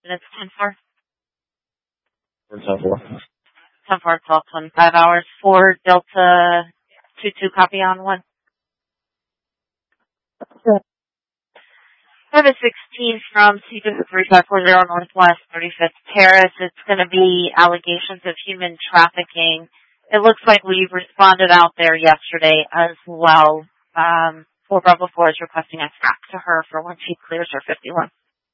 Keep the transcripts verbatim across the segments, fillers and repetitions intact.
And it's ten four. ten four. ten four, twelve twenty-five hours. four Delta two two, copy on one. I have a sixteen from C three five four zero Northwest thirty-fifth Terrace. It's going to be allegations of human trafficking. It looks like we've responded out there yesterday as well. Um, four Bravo four is requesting us back to her for when she clears her fifty-one.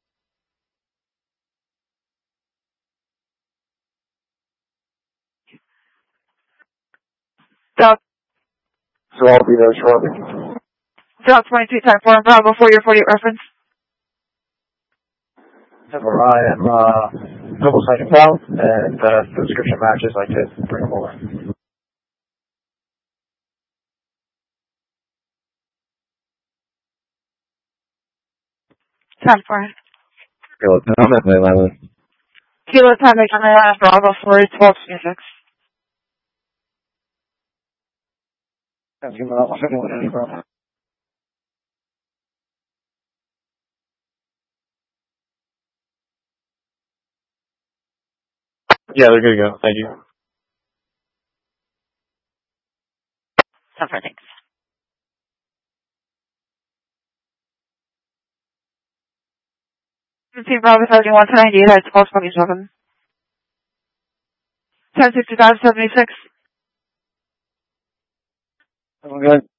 Doc. So I'll be there shortly. Doc twenty-two time four Bravo four, your forty-eight reference. I am uh, double second out, and uh, the description matches. I could bring them over. ten four. Kilo time at eleven. Kilo time at Bravo four, twelve twenty-six. That's going to Yeah, they're good to go. Thank you. So far, thanks. fifteen Bravo thirty-one to ninety-eight at twelve twenty-seven. ten sixty-five seventy-six. I'm good.